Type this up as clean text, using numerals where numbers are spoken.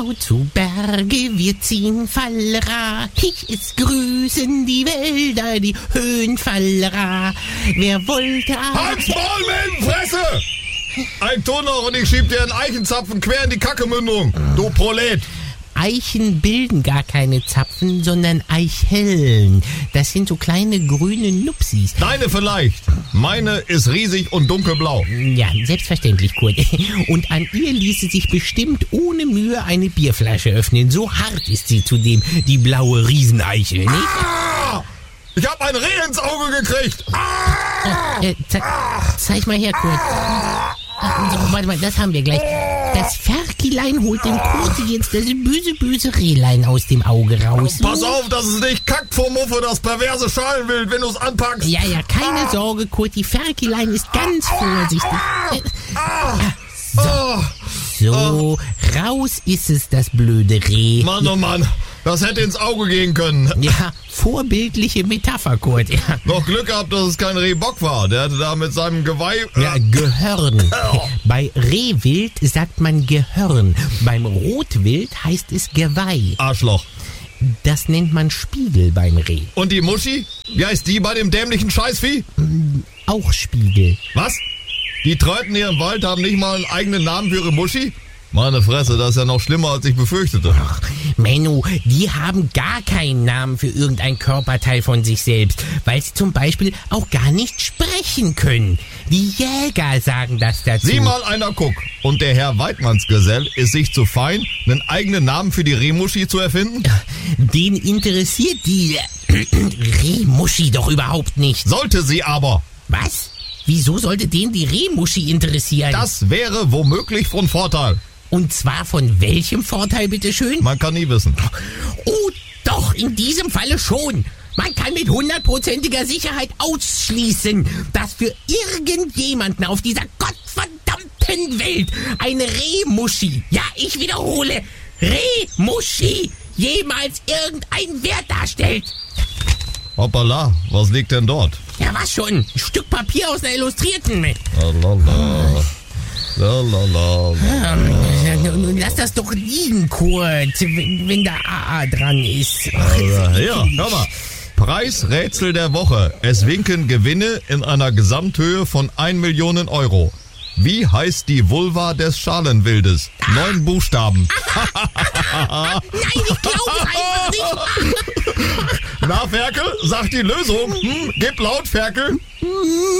Zu Berge, wir ziehen Fallera. Es grüßen die Wälder, die Höhenfallera. Wer wollte... Halt's Maul, Fresse! Ein Ton noch und ich schieb dir einen Eichenzapfen quer in die Kackemündung, du Prolet. Eichen bilden gar keine Zapfen, sondern Eicheln. Das sind so kleine grüne Nupsis. Deine vielleicht. Meine ist riesig und dunkelblau. Ja, selbstverständlich, Kurt. Und an ihr ließe sich bestimmt ohne Mühe eine Bierflasche öffnen. So hart ist sie zudem, die blaue Rieseneichel, nicht? Ah! Ich hab ein Reh ins Auge gekriegt. Zeig mal her, Kurt. Warte mal, das haben wir gleich. Das Ferkilein holt dem Kurti jetzt das böse Rehlein aus dem Auge raus. Pass auf, dass es nicht kackt vor Muffe, das perverse Schalenwild, wenn du es anpackst. Ja, keine Sorge, Kurti. Ferkilein ist ganz vorsichtig. So, raus ist es, das blöde Reh. Mann, oh Mann, das hätte ins Auge gehen können. Ja, vorbildliche Metapher, Kurt. Ja. Noch Glück gehabt, dass es kein Rehbock war. Der hatte da mit seinem Geweih... Ja, Gehörn. Bei Rehwild sagt man Gehörn. Beim Rotwild heißt es Geweih. Arschloch. Das nennt man Spiegel beim Reh. Und die Muschi? Wie heißt die bei dem dämlichen Scheißvieh? Auch Spiegel. Was? Die Tröten hier im Wald haben nicht mal einen eigenen Namen für ihre Muschi? Meine Fresse, das ist ja noch schlimmer, als ich befürchtete. Ach, Menno, die haben gar keinen Namen für irgendein Körperteil von sich selbst, weil sie zum Beispiel auch gar nicht sprechen können. Die Jäger sagen das dazu. Sieh mal einer guck. Und der Herr Weidmannsgesell ist sich zu fein, einen eigenen Namen für die Rehmuschi zu erfinden? Den interessiert die Rehmuschi doch überhaupt nicht. Sollte sie aber. Was? Wieso sollte den die Rehmuschi interessieren? Das wäre womöglich von Vorteil. Und zwar von welchem Vorteil, bitteschön? Man kann nie wissen. Oh, doch, in diesem Falle schon. Man kann mit 100%iger Sicherheit ausschließen, dass für irgendjemanden auf dieser gottverdammten Welt eine Rehmuschi, ja, ich wiederhole, Rehmuschi, jemals irgendeinen Wert darstellt. Hoppala, was liegt denn dort? Ja, was schon? Ein Stück Papier aus einer Illustrierten. Nun lass das doch liegen, Kurt, wenn da AA dran ist. Ja, hör mal. Preisrätsel der Woche. Es winken Gewinne in einer Gesamthöhe von 1 Million Euro. Wie heißt die Vulva des Schalenwildes? 9 Buchstaben. Nein, ich glaube einfach nicht. Na, Ferkel, sag die Lösung. Gib laut, Ferkel.